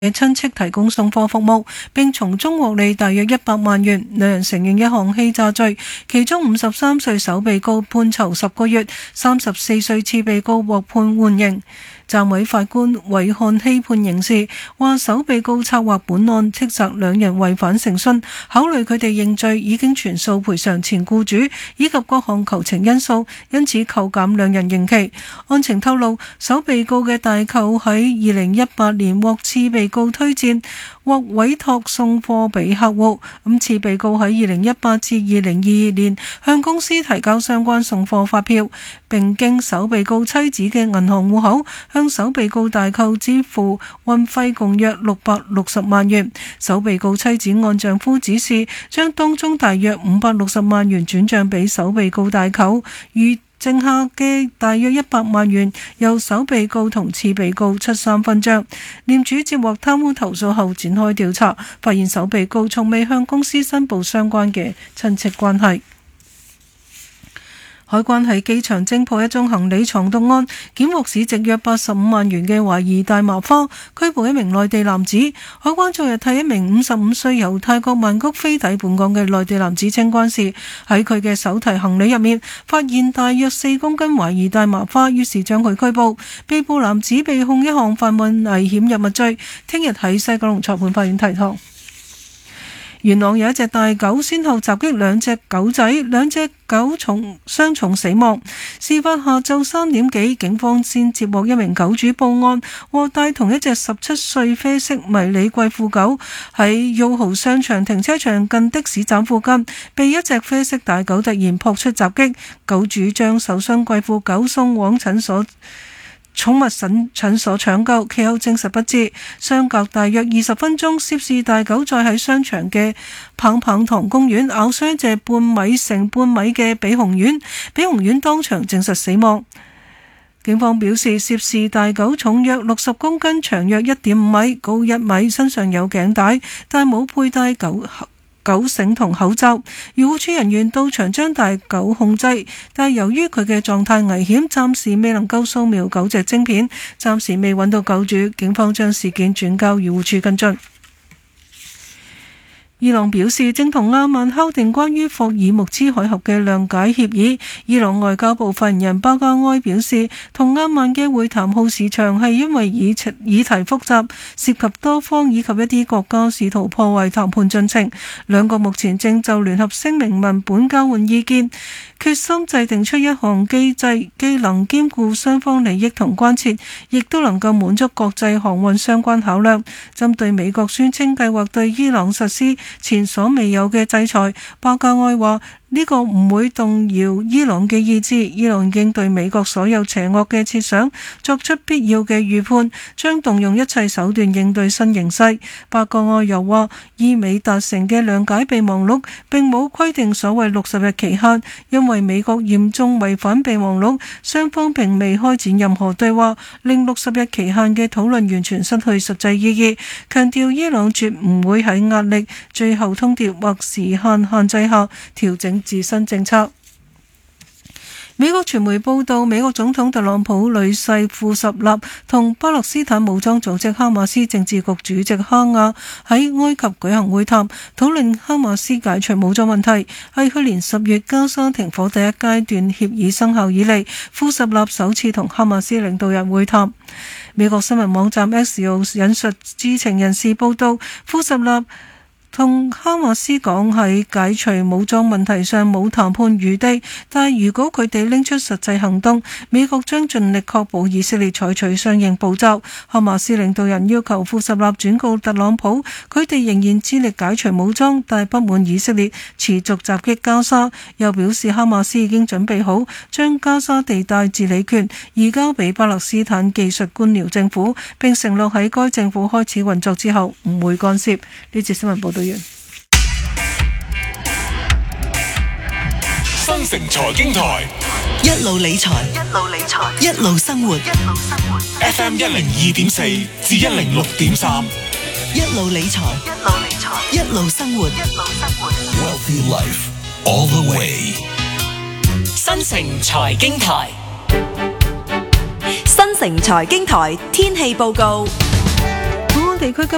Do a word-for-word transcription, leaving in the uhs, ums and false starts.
嘅親戚提供送貨服務，並從中獲利大約一百萬元。兩人承認一項欺詐罪，其中五十三歲首被告判囚十個月，三十四歲次被告獲判緩刑。暫委法官韋漢希判刑時話，首被告策劃本案，斥責兩人違反誠信，考慮佢哋認罪已經全數賠償前僱主以及各項求情因素，因此扣減兩人刑期。案情透露，首被告嘅大舅喺二零一八年獲次被告推薦，獲委託送貨俾客戶。咁次被告喺二零一八至二零二二年向公司提交相關送貨發票，並經首被告妻子嘅銀行戶口向首被告大舅支付運費共約六百六十萬元。首被告妻子按丈夫指示，將當中大約五百六十萬元轉賬俾首被告大舅，與剩下嘅大約一百萬元由首被告同次被告七三分賬。廉署接獲貪污投訴後展開調查，發現首被告從未向公司申報相關嘅親戚關係。海關喺機場偵破一宗行李藏毒案，檢獲市值約八十五萬元嘅懷疑大麻花，拘捕一名內地男子。海關昨日替一名五十五歲由泰國曼谷飛抵本港嘅內地男子清關時，喺佢嘅手提行李入面發現大約四公斤懷疑大麻花，於是將佢拘捕。被捕男子被控一項販運危險藥物罪，聽日喺西九龍裁判法院提堂。元朗有一隻大狗先後襲擊兩隻狗仔，兩隻狗重傷重死亡。事發下晝三點幾，警方先接獲一名狗主報案，獲帶同一隻十七歲啡色迷你貴婦狗喺耀豪商場停車場近的士站附近，被一隻啡色大狗突然撲出襲擊，狗主將受傷貴婦狗送往診所寵物診診所搶救，其後證實不治。相隔大約二十分鐘，涉事大狗再喺商場嘅棒棒糖公園咬傷一隻半米乘半米嘅比熊丸，比熊丸當場證實死亡。警方表示，涉事大狗重約六十公斤，長約一點五米，高一米，身上有頸帶，但冇佩戴狗狗繩同口罩。漁護署人員到場將大狗控制，但由於佢嘅狀態危險，暫時未能夠掃描狗隻晶片，暫時未揾到狗主。警方將事件轉交漁護署跟進。伊朗表示正同阿曼敲定關於霍爾木茲海峽嘅諒解協議。伊朗外交部發言人巴加埃表示，同阿曼嘅會談耗時長係因為議議題複雜，涉及多方以及一啲國家試圖破壞談判進程。兩國目前正就聯合聲明文本交換意見，決心制定出一項機制，既能兼顧雙方利益同關切，亦都能夠滿足國際航運相關考量。針對美國宣稱計劃對伊朗實施前所未有嘅制裁，巴加埃話呢個唔會動搖伊朗嘅意志，伊朗已經對美國所有邪惡嘅設想作出必要嘅預判，將動用一切手段應對新形勢。巴加埃又話，伊美達成嘅諒解備忘錄並冇規定所謂六十日期限，因為美國嚴重違反備忘錄，雙方並未開展任何對話，令六十日期限嘅討論完全失去實際意義。強調伊朗絕唔會喺壓力、最後通牒或時限限制下調整自身政策。美國傳媒報道，美國總統特朗普女婿庫什納同巴勒斯坦武裝組織哈馬斯政治局主席哈亞喺埃及舉行會談，討論哈馬斯解除武裝問題。係去年十月加沙停火第一階段協議生效以嚟，庫什納首次同哈馬斯領導人會談。美國新聞網站 Axios 引述知情人士報道，庫什納同哈馬斯講喺解除武裝問題上冇談判餘地，但係如果佢哋拎出實際行動，美國將盡力確保以色列採取相應步驟。哈馬斯領導人要求庫什納轉告特朗普，佢哋仍然致力解除武裝，但係不滿以色列持續襲擊加沙，又表示哈馬斯已經準備好將加沙地帶治理權移交俾巴勒斯坦技術官僚政府，並承諾喺該政府開始運作之後唔會干涉。呢節新聞報道。 新城財經台一路理財， 一路理財， 一路生活， 一路生活。 F M 一零二點四至一零六點三， 一路理財， 一路理財， 一路生活， 一路生活。 Wealthy Life all the way。 新城財經台， 新城財經台天氣報告。 本港地區今